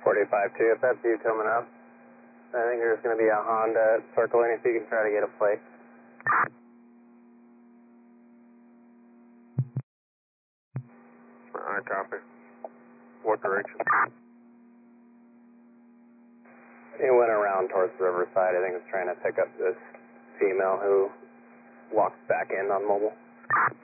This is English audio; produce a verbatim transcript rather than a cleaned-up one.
forty-five two, if that's you coming up, I think there's going to be a Honda circling, if you can try to get a plate. Alright, copy. What direction? He went around towards Riverside. I think he was trying to pick up this female who walks back in on mobile.